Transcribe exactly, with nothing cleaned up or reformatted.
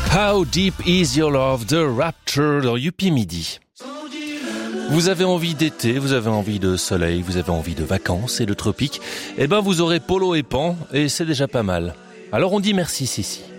How Deep Is Your Love, The Rapture dans Youpi Midi. Vous avez envie d'été, vous avez envie de soleil, vous avez envie de vacances et de tropiques, eh ben vous aurez Polo et Pan et c'est déjà pas mal. Alors on dit merci Sissi.